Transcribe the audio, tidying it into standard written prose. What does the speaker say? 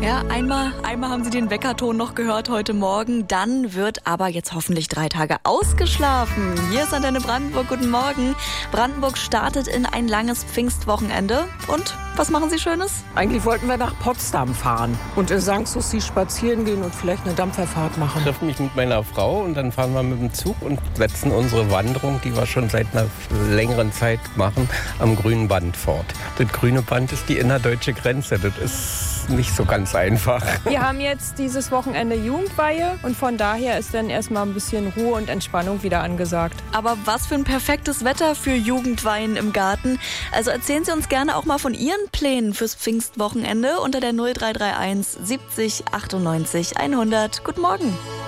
Ja, einmal haben Sie den Weckerton noch gehört heute Morgen. Dann wird aber jetzt hoffentlich 3 Tage ausgeschlafen. Hier ist Antenne Brandenburg. Guten Morgen. Brandenburg startet in ein langes Pfingstwochenende. Und was machen Sie Schönes? Eigentlich wollten wir nach Potsdam fahren und in Sanssouci spazieren gehen und vielleicht eine Dampferfahrt machen. Ich treffe mich mit meiner Frau und dann fahren wir mit dem Zug und setzen unsere Wanderung, die wir schon seit einer längeren Zeit machen, am grünen Band fort. Das grüne Band ist die innerdeutsche Grenze. Das ist nicht so ganz einfach. Wir haben jetzt dieses Wochenende Jugendweihe und von daher ist dann erstmal ein bisschen Ruhe und Entspannung wieder angesagt. Aber was für ein perfektes Wetter für Jugendweihen im Garten. Also erzählen Sie uns gerne auch mal von Ihren Plänen fürs Pfingstwochenende unter der 0331 70 98 100. Guten Morgen.